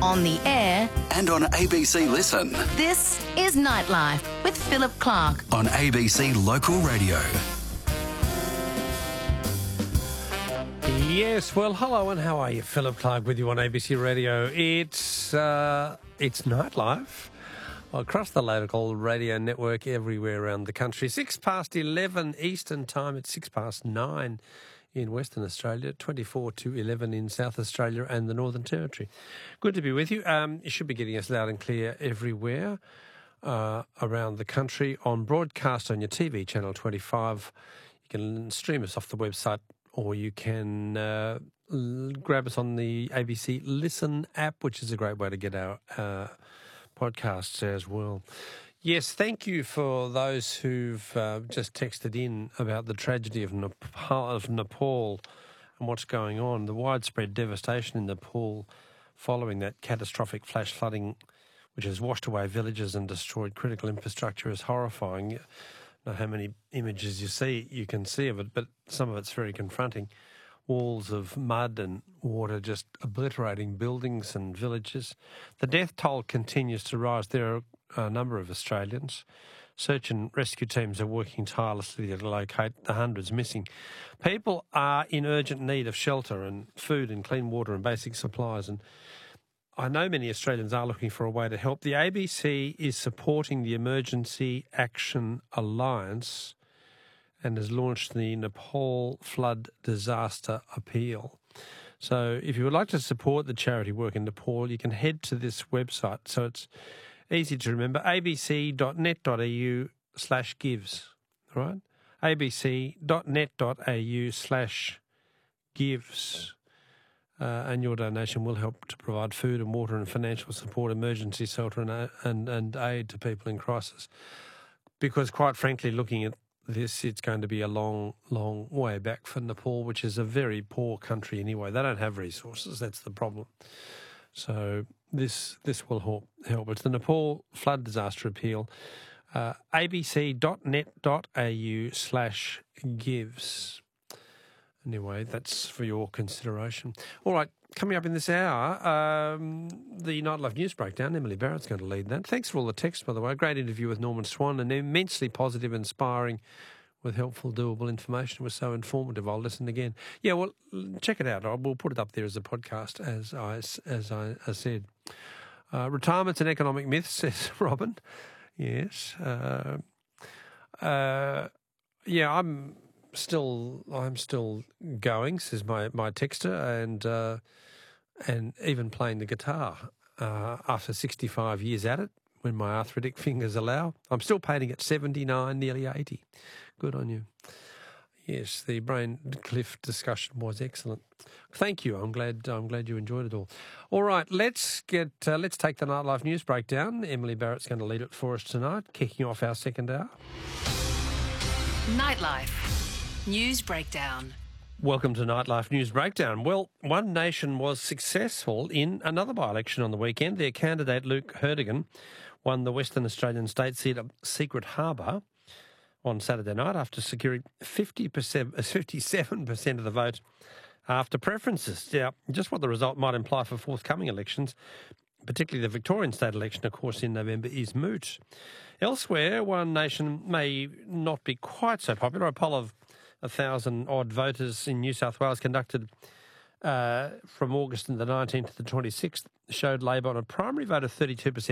on the air, and on ABC Listen. this is Nightlife with Philip Clark. On ABC Local Radio. Yes, well, hello and how are you? Philip Clark with you on ABC Radio. It's Nightlife across the local radio network everywhere around the country. 11:06 Eastern Time. It's 9:06 in Western Australia, 11 in South Australia and the Northern Territory. Good to be with you. You should be getting us loud and clear everywhere around the country on broadcast on your TV, Channel 25. You can stream us off the website, or you can grab us on the ABC Listen app, which is a great way to get our podcasts as well. Yes, thank you for those who've just texted in about the tragedy of Nepal and what's going on, the widespread devastation in Nepal following that catastrophic flash flooding which has washed away villages and destroyed critical infrastructure is horrifying. I don't know how many images you can see of it, but some of it's very confronting. Walls of mud and water just obliterating buildings and villages. The death toll continues to rise. There are a number of Australians. Search and rescue teams are working tirelessly to locate the hundreds missing. People are in urgent need of shelter and food and clean water and basic supplies, and I know many Australians are looking for a way to help. The ABC is supporting the Emergency Action Alliance and has launched the Nepal Flood Disaster Appeal. So if you would like to support the charity work in Nepal, you can head to this website. So it's easy to remember, abc.net.au/gives, all right? abc.net.au/gives. And your donation will help to provide food and water and financial support, emergency shelter and aid to people in crisis. Because quite frankly, looking at this, it's going to be a long, long way back for Nepal, which is a very poor country anyway. They don't have resources. That's the problem. So this will help. It's the Nepal Flood Disaster Appeal, abc.net.au/gives. Anyway, that's for your consideration. All right, coming up in this hour, the Nightlife News Breakdown. Emily Barrett's going to lead that. Thanks for all the texts, by the way. Great interview with Norman Swan, and immensely positive, inspiring, with helpful, doable information. It was so informative. I'll listen again. Yeah, well, check it out. We'll put it up there as a podcast, as I said. Retirement's an economic myth, says Robin. Yes. Yeah, I'm still going, says my texter, and even playing the guitar after 65 years at it, when my arthritic fingers allow. I'm still painting at 79, nearly 80. Good on you. Yes, the brain cliff discussion was excellent. Thank you. I'm glad you enjoyed it all. All right, let's take the Nightlife News Breakdown. Emily Barrett's going to lead it for us tonight, kicking off our second hour. Nightlife News Breakdown. Welcome to Nightlife News Breakdown. Well, One Nation was successful in another by-election on the weekend. Their candidate, Luke Herdigan, won the Western Australian state seat of Secret Harbour on Saturday night after securing 57% of the vote after preferences. Now, just what the result might imply for forthcoming elections, particularly the Victorian state election, of course, in November, is moot. Elsewhere, One Nation may not be quite so popular. A poll of 1,000-odd voters in New South Wales conducted from August the 19th to the 26th showed Labor on a primary vote of 32%